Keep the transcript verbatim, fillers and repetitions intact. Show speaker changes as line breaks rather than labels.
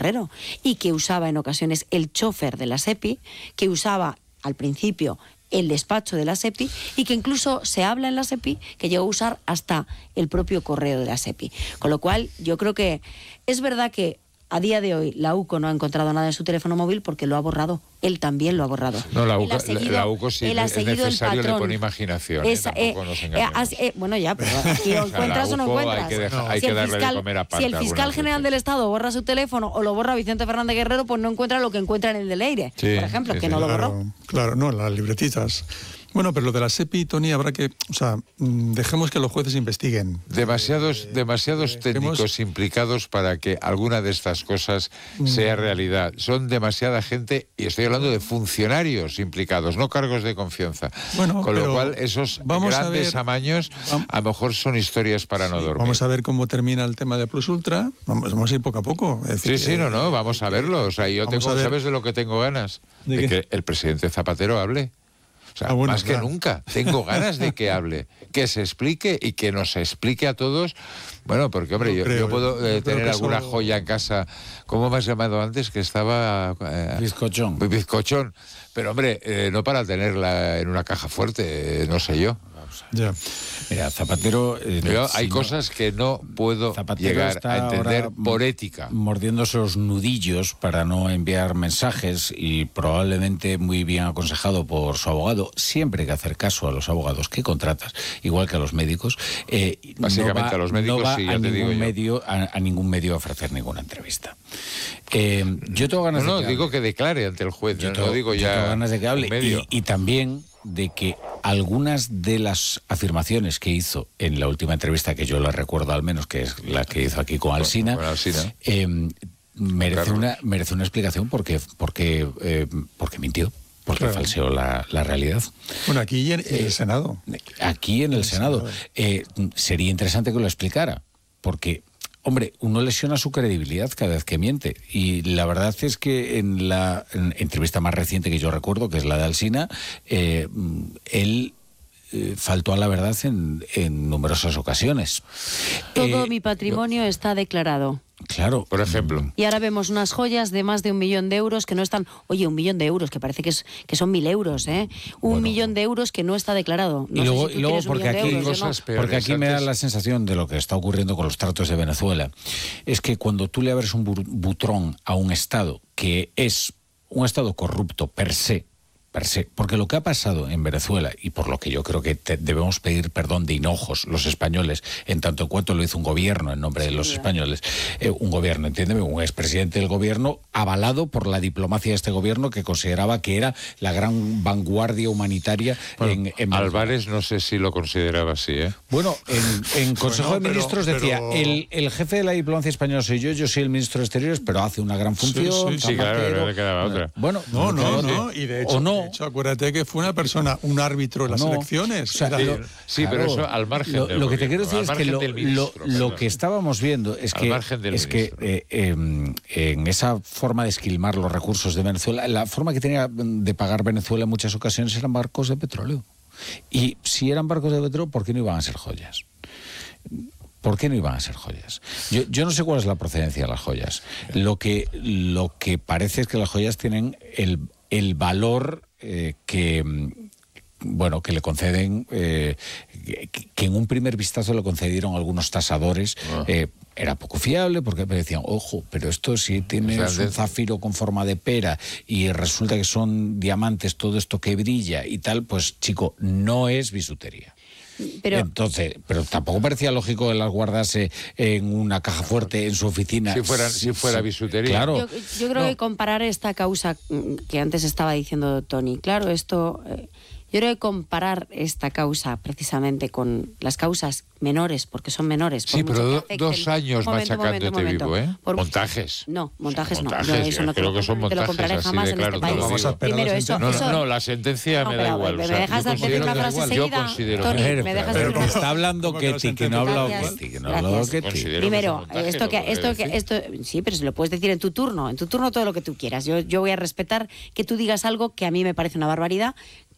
Guerrero, y que usaba en ocasiones el chofer de la SEPI, que usaba al principio el despacho de la SEPI, y que incluso se habla en la SEPI que llegó a usar hasta el propio correo de la SEPI. Con lo cual, yo creo que es verdad que a día de hoy la UCO no ha encontrado nada en su teléfono móvil porque lo ha borrado. Él también lo ha borrado.
No, la UCO, seguido, la UCO sí es necesario, le pone imaginación.
Esa,
eh,
eh, eh, eh, bueno, ya, pero aquí lo encuentras o no encuentras.
Hay que, dejar,
no.
hay
si
que darle
fiscal,
de comer aparte.
Si el fiscal general
veces.
del Estado borra su teléfono o lo borra Vicente Fernández Guerrero, pues no encuentra lo que encuentra en el de Leire, sí, por ejemplo, sí, que sí, no lo borró.
Claro, claro, no, las libretitas. Bueno, pero lo de la SEPI, Tony, habrá que... O sea, dejemos que los jueces investiguen.
Demasiados, eh, demasiados eh, técnicos dejemos... implicados para que alguna de estas cosas mm. sea realidad. Son demasiada gente, y estoy hablando de funcionarios implicados, no cargos de confianza. Bueno, Con lo cual, esos grandes a ver, amaños, a lo mejor son historias para no dormir.
Vamos a ver cómo termina el tema de Plus Ultra. Vamos, vamos a ir poco a poco.
Es decir, sí, sí, eh, no, no, vamos a verlo. O sea, yo tengo, ¿sabes de lo que tengo ganas? ¿De, de que el presidente Zapatero hable. O sea, ah, bueno, más claro. que nunca. Tengo ganas de que hable, que se explique y que nos explique a todos. Bueno, porque, hombre, yo, creo, yo puedo eh, yo tener alguna eso... joya en casa. ¿Cómo me has llamado antes? Que estaba...
Eh, bizcochón.
Bizcochón. Pero, hombre, eh, no para tenerla en una caja fuerte, eh, no sé yo.
Ya. Mira, Zapatero... Eh,
Yo, hay si cosas no, que no puedo Zapatero llegar a entender por ética.
Mordiéndose los nudillos para no enviar mensajes, y probablemente muy bien aconsejado por su abogado. Siempre hay que hacer caso a los abogados que contratas, igual que a los médicos. Eh,
Básicamente
no va,
a los médicos,
no va
sí, ya
a,
te
ningún
digo
medio, a, a ningún medio a ofrecer ninguna entrevista. Eh, yo tengo ganas
no, no,
de que
digo
hable.
que declare ante el juez.
Yo
no
tengo,
digo
yo
ya
tengo ganas de que hable. Y, y también de que algunas de las afirmaciones que hizo en la última entrevista, que yo la recuerdo al menos, que es la que hizo aquí con Alsina,
con, con Alsina.
Eh, merece, una, merece una explicación porque, porque, eh, porque mintió. Porque claro. falseó la, la realidad.
Bueno, aquí en, en el Senado.
Aquí en el, el Senado. Senado. Eh, sería interesante que lo explicara, porque... Hombre, uno lesiona su credibilidad cada vez que miente. Y la verdad es que en la en entrevista más reciente que yo recuerdo, que es la de Alsina, eh, él eh, faltó a la verdad en, en numerosas ocasiones.
Todo
eh,
mi patrimonio yo, está declarado.
Claro.
Por ejemplo.
Y ahora vemos unas joyas de más de un millón de euros que no están... Oye, un millón de euros, que parece que, es, que son mil euros, ¿eh? Un bueno. millón de euros que no está declarado. No
y luego,
sé si
y luego porque aquí,
euros,
cosas no. peores, porque aquí me da la sensación de lo que está ocurriendo con los tratos de Venezuela. Es que cuando tú le abres un butrón a un Estado que es un Estado corrupto per se, per se, porque lo que ha pasado en Venezuela, y por lo que yo creo que te, debemos pedir perdón de hinojos los españoles, en tanto en cuanto lo hizo un gobierno en nombre de los españoles, eh, un gobierno, entiéndeme, un expresidente del gobierno avalado por la diplomacia de este gobierno, que consideraba que era la gran vanguardia humanitaria.
Bueno,
en, en
Álvarez no sé si lo consideraba así, ¿eh?
Bueno, en, en Consejo bueno, de Ministros pero, decía,
pero...
el, el jefe de la diplomacia española soy yo, yo soy el ministro de Exteriores, pero hace una gran función.
Sí, sí, sí claro, pero le quedaba otra.
Bueno,
no, no, no, no, y de hecho,
o no.
de hecho, acuérdate que fue una persona, un árbitro en las
no.
elecciones.
O sea,
sí,
lo,
sí
claro,
pero eso al margen
lo,
del
lo que te
gobierno,
quiero decir es que lo,
ministro,
lo, lo que estábamos viendo es
al
que, es que eh, eh, en esa forma de esquilmar los recursos de Venezuela, la forma que tenía de pagar Venezuela en muchas ocasiones eran barcos de petróleo. Y si eran barcos de petróleo, ¿por qué no iban a ser joyas? ¿Por qué no iban a ser joyas? Yo, yo no sé cuál es la procedencia de las joyas. Lo que, lo que parece es que las joyas tienen el, el valor eh, que... bueno, que le conceden, eh, que, que en un primer vistazo le concedieron algunos tasadores, ah. eh, era poco fiable porque me decían, ojo, pero esto si tienes o sea, un zafiro con forma de pera y resulta que son diamantes, todo esto que brilla y tal, pues chico, no es bisutería. Pero, Entonces, pero tampoco parecía lógico que las guardase en una caja fuerte en su oficina.
Si fuera, si fuera bisutería.
Claro.
Yo, yo creo no. que comparar esta causa que antes estaba diciendo Tony, claro, esto... Eh, Yo creo que comparar esta causa precisamente con las causas menores, porque son menores.
Sí, pero do, dos años momento, machacándote momento, vivo, ¿eh? Por, montajes.
No, montajes,
montajes
no. Yo eso no
creo que son montajes.
Te lo compraré jamás en este país.
Vamos a
Primero, eso,
no,
eso,
no, no, la sentencia
no,
me da igual.
¿Me
o sea,
dejas decir la frase seguida?
Yo considero
Tony,
que...
¿me dejas
pero
decir
como está hablando Ketty, que no ha hablado Ketty, que no ha hablado Ketty.
Primero, esto que, esto que, esto, sí, pero se lo puedes decir en tu turno, en tu turno todo lo que tú quieras. Yo, yo voy a respetar que tú digas algo que a mí me parece una barbaridad,